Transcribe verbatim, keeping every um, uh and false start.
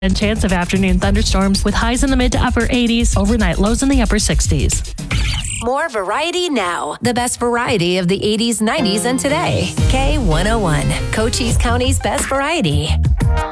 and chance of afternoon thunderstorms with highs in the mid to upper eighties, overnight lows in the upper sixties. More variety now. The best variety of the eighties, nineties, and today. K one oh one, Cochise County's best variety.